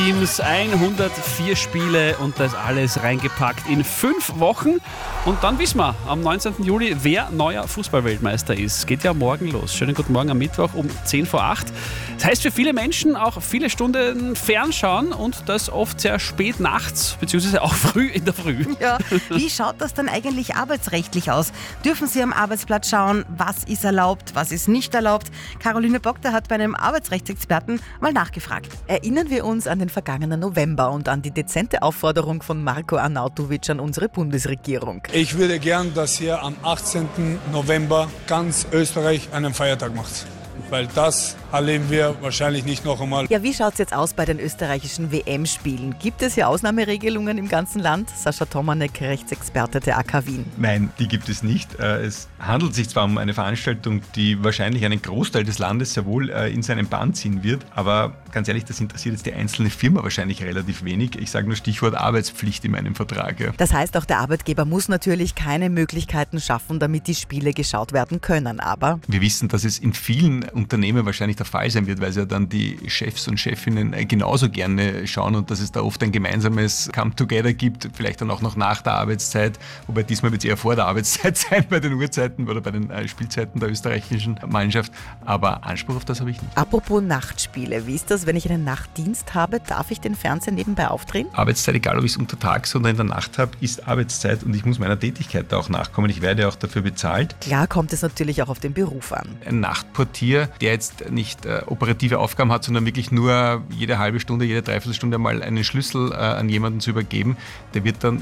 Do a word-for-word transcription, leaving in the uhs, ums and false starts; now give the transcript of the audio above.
Teams, hundertvier Spiele und das alles reingepackt in fünf Wochen. Und dann wissen wir am neunzehnten Juli, wer neuer Fußballweltmeister ist. Geht ja morgen los. Schönen guten Morgen am Mittwoch um zehn vor acht. Das heißt für viele Menschen auch viele Stunden fernschauen und das oft sehr spät nachts, beziehungsweise auch früh in der Früh. Ja, wie schaut das dann eigentlich arbeitsrechtlich aus? Dürfen Sie am Arbeitsplatz schauen, was ist erlaubt, was ist nicht erlaubt? Caroline Bockter hat bei einem Arbeitsrechtsexperten mal nachgefragt. Erinnern wir uns an den vergangenen November und an die dezente Aufforderung von Marko Arnautovic an unsere Bundesregierung. Ich würde gern, dass hier am achtzehnten November ganz Österreich einen Feiertag macht. Weil das erleben wir wahrscheinlich nicht noch einmal. Ja, wie schaut es jetzt aus bei den österreichischen W M-Spielen? Gibt es hier Ausnahmeregelungen im ganzen Land? Sascha Tomanek, Rechtsexperte der A K Wien. Nein, die gibt es nicht. Es handelt sich zwar um eine Veranstaltung, die wahrscheinlich einen Großteil des Landes sehr wohl in seinen Bann ziehen wird, aber ganz ehrlich, das interessiert jetzt die einzelne Firma wahrscheinlich relativ wenig. Ich sage nur Stichwort Arbeitspflicht in meinem Vertrag. Ja. Das heißt, auch der Arbeitgeber muss natürlich keine Möglichkeiten schaffen, damit die Spiele geschaut werden können. Aber wir wissen, dass es in vielen Unternehmen wahrscheinlich der Fall sein wird, weil es ja dann die Chefs und Chefinnen genauso gerne schauen und dass es da oft ein gemeinsames Come-Together gibt, vielleicht dann auch noch nach der Arbeitszeit, wobei diesmal wird es eher vor der Arbeitszeit sein bei den Uhrzeiten oder bei den Spielzeiten der österreichischen Mannschaft, aber Anspruch auf das habe ich nicht. Apropos Nachtspiele, wie ist das, wenn ich einen Nachtdienst habe, darf ich den Fernseher nebenbei aufdrehen? Arbeitszeit, egal ob ich es untertags oder in der Nacht habe, ist Arbeitszeit und ich muss meiner Tätigkeit da auch nachkommen, ich werde auch dafür bezahlt. Klar kommt es natürlich auch auf den Beruf an. Ein Nachtportier, der jetzt nicht äh, operative Aufgaben hat, sondern wirklich nur jede halbe Stunde, jede Dreiviertelstunde mal einen Schlüssel äh, an jemanden zu übergeben, der wird dann